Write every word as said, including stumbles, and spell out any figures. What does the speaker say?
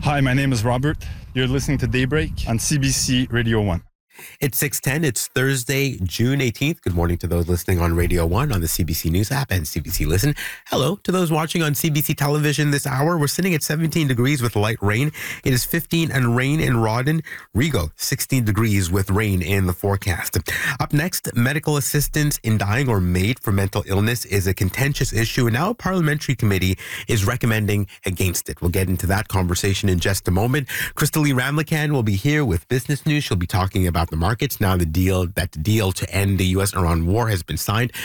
Hi, my name is Robert. You're listening to Daybreak on C B C Radio one. It's six ten. It's Thursday, June eighteenth. Good morning to those listening on Radio one on the C B C News app and C B C Listen. Hello to those watching on C B C Television this hour. We're sitting at seventeen degrees with light rain. It is fifteen and rain in Rawdon. Rigaud, sixteen degrees with rain in the forecast. Up next, medical assistance in dying or made for mental illness is a contentious issue, and now a parliamentary committee is recommending against it. We'll get into that conversation in just a moment. Crystalie Ramlakan will be here with business news. She'll be talking about the markets now the deal that the deal to end the U S Iran war has been signed.